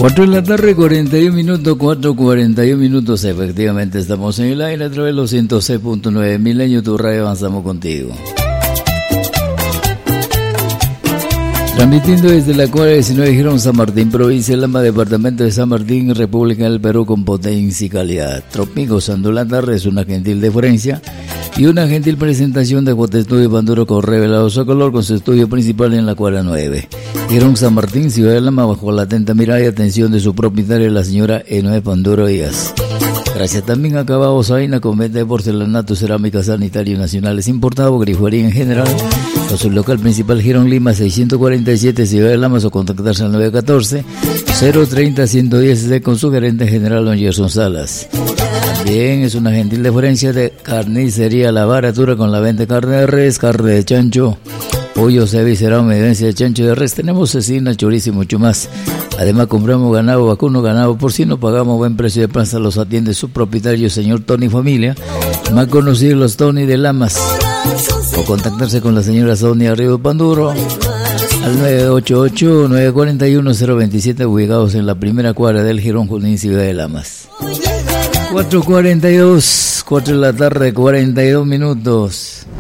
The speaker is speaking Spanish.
4 de la tarde, 41 minutos, 4:41 minutos. Efectivamente, estamos en el aire a través de los 106.9 Milenio, tu radio, avanzamos contigo. Transmitiendo desde la cuadra 19 Girón, San Martín, provincia de Lama, departamento de San Martín, República del Perú, con potencia y calidad. Tropico gozando la tarde es una gentil deferencia y una gentil presentación de Estudio Panduro con revelados a color, con su estudio principal en la cuadra 9. Girón, San Martín, Ciudad de Lama, bajo la atenta mirada y atención de su propietaria, la señora Enoe Panduro Díaz. Gracias también a Cabaos Aina, con venta de porcelanato, cerámica, sanitario nacionales importado, grifería en general, con su local principal Girón Lima 647, Ciudad de Lamas, o contactarse al 914-030-110 con su gerente general, don Gerson Salas. También es una gentil deferencia de Carnicería La Baratura, con la venta de carne de res, carne de chancho, pollo, cebo y cerrado, medencia de chancho de res. Tenemos cecina, chorizo y mucho más. Además, compramos ganado vacuno, ganado porcino, pagamos buen precio de panza. Los atiende su propietario, señor Tony Familia, más conocido los Tony de Lamas. O contactarse con la señora Sonia Río Panduro al 988-941-027, ubicados en la primera cuadra del Girón Junín, Ciudad de Lamas. 4:42, 4 de la tarde, 42 minutos.